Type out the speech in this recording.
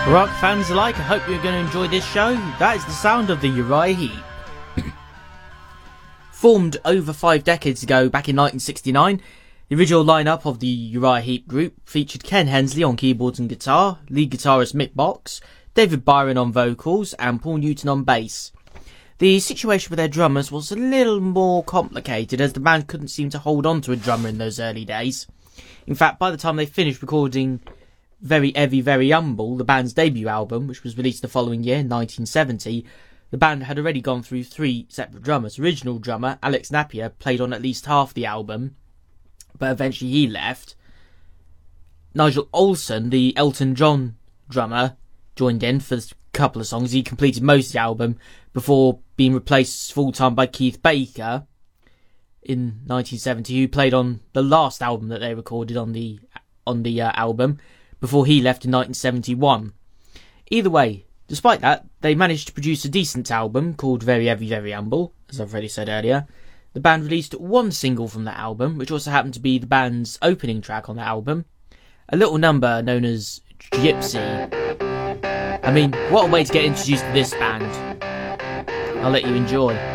Rock fans alike, I hope you're going to enjoy this show. That is the sound of the Uriah Heep. Formed over 5 decades ago, back in 1969, the original lineup of the Uriah Heep group featured Ken Hensley on keyboards and guitar, lead guitarist Mick Box, David Byron on vocals, and Paul Newton on bass. The situation with their drummers was a little more complicated, as the band couldn't seem to hold on to a drummer in those early days. In fact, by the time they finished recording Very Heavy, Very Humble, the band's debut album, which was released the following year, 1970, the band had already gone through 3 separate drummers. Original drummer, Alex Napier, played on at least half the album, but eventually he left. Nigel Olsson, the Elton John drummer, joined in for a couple of songs. He completed most of the album before being replaced full-time by Keith Baker in 1970, who played on the last album that they recorded on the album, before he left in 1971. Either way, despite that, they managed to produce a decent album called Very Heavy, Very Humble, as I've already said earlier. The band released one single from that album, which also happened to be the band's opening track on the album, a little number known as Gypsy. I mean, what a way to get introduced to this band. I'll let you enjoy.